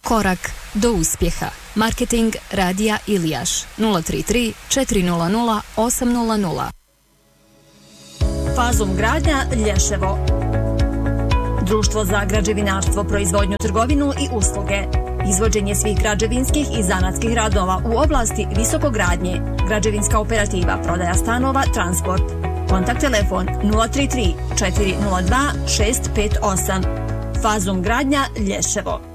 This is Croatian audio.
Korak do uspjeha. Marketing Radija Ilijaš 033 400 800. Fazum gradnja Lješevo. Društvo za građevinarstvo, proizvodnju, trgovinu i usluge. Izvođenje svih građevinskih i zanatskih radova u oblasti visokogradnje. Građevinska operativa, prodaja stanova, transport. Kontakt telefon 033 402 658. Fazum gradnja Lješevo.